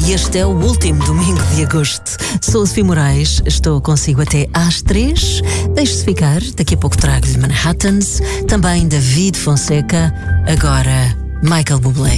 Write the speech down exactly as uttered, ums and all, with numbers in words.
e este é o último domingo de agosto. Sou Sofia Moraes, estou consigo até às três. Deixe-se ficar, daqui a pouco trago-lhe Manhattans, também David Fonseca, agora Michael Bublé.